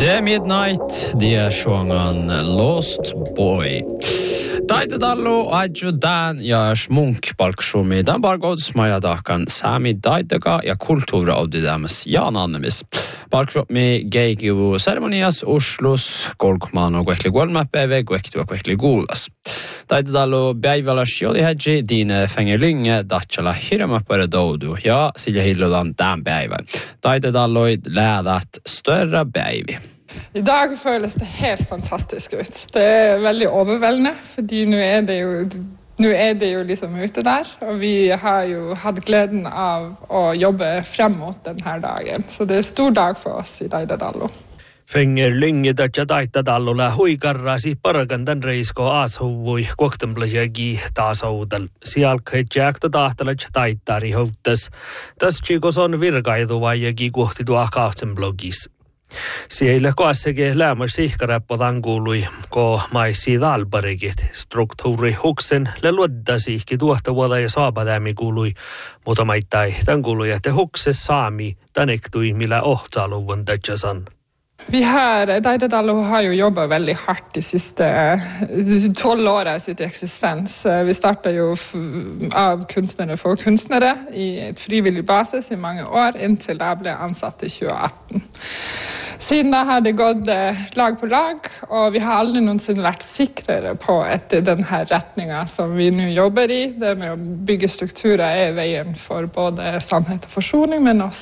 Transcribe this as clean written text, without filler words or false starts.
Det är midnight, det är sjången Lost Boy. Daide dallo adjo dan ja smunk balkshumi dan bargods maja dakan sami daidega ja kultura audidamas ja anonymous. Balkshumi geigu ceremonias Oslos golkman og ekli golmappeve gwektu og ekli gulas. Daide dallo beivalas jodi hedji dine fengerlynge datchala hiramappare dodu ja silja hillodan dan beiva. Daide dallo ledat større beivi. I dag føles det helt fantastisk ut. Det er veldig overveldende, fordi nå er det jo liksom ute der, og vi har jo hatt gleden av å jobbe frem mot denne dagen. Så det er stor dag for oss i Daide Dallo. Fengerlynge datcha Daide Dallolla huikarrasi paragandan reisko aashuvui koktemblajagi taasaudal. Sialkhetjäkta tahtalaj taittari houttas. Tässä chikos on virkaiduvaajagi kohti tuakahtsen blogis. Siellä koassakin lämmös sihkarappotan kuului, ko maissi talparikit. Struktuuri huksen leluodda sihki tuohtavuoda ja saapadämi kuului. Mutta maittai tämän kuului, että hukses saami tanektui millä ohtsaluvun tätsäsan. Daide Dallo har jo jobbet veldig hardt de siste 12 årene sitt eksistens. Vi startet jo av kunstnere for kunstnere i et frivillig basis i mange år, inntil jeg ble ansatt i 2018. Siden da har det gått lag på lag, og vi har aldri noensinne vært sikrere på etter denne retningen som vi nå jobber i. Det med å bygge strukturer er veien for både sannhet og forsoning, men også